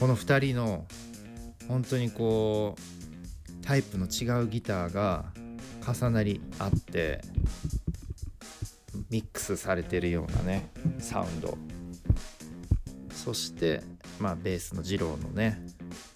この2人の本当にこうタイプの違うギターが重なり合ってミックスされてるようなねサウンド、そしてベースの二郎のね